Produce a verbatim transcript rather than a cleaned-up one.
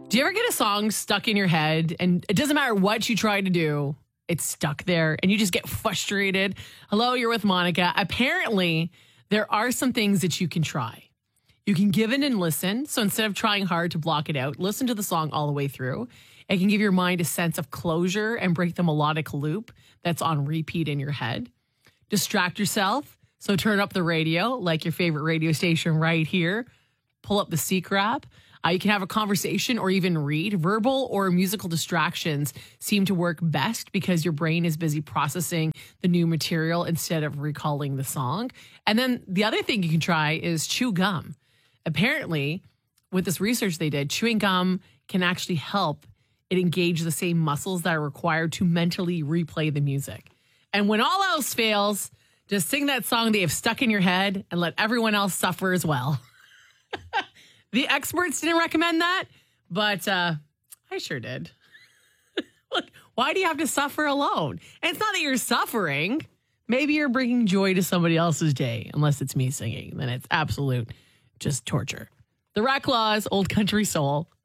Do you ever get a song stuck in your head and it doesn't matter what you try to do, it's stuck there and you just get frustrated? Hello, you're with Monica. Apparently, there are some things that you can try. You can give in and listen. So instead of trying hard to block it out, listen to the song all the way through. It can give your mind a sense of closure and break the melodic loop that's on repeat in your head. Distract yourself. So turn up the radio, like your favorite radio station right here. Pull up the Seek app. Uh, you can have a conversation or even read. Verbal or musical distractions seem to work best because your brain is busy processing the new material instead of recalling the song. And then the other thing you can try is chew gum. Apparently, with this research they did, chewing gum can actually help it engage the same muscles that are required to mentally replay the music. And when all else fails, just sing that song that you have stuck in your head and let everyone else suffer as well. The experts didn't recommend that, but uh, I sure did. Look, why do you have to suffer alone? And it's not that you're suffering. Maybe you're bringing joy to somebody else's day, unless it's me singing. Then it's absolute just torture. The Rat Claws, Old Country Soul.